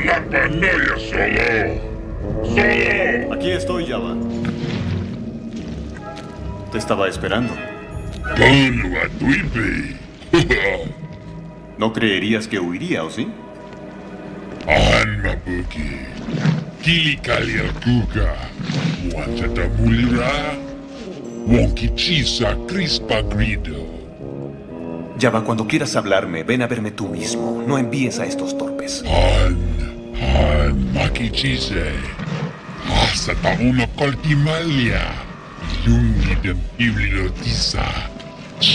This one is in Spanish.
la pantalla solo. ¡Solo! Aquí estoy, Java. Te estaba esperando. Con la tuipe. No creerías que huiría, ¿o sí? Anma buki. Kili kali al kuka. Wansata mulira. Wonkichisa crispa grido. Java, cuando quieras hablarme, ven a verme tú mismo. No envíes a estos torpes. Han makichise. Hasta una coltimalia. Lungi de bibliotisa.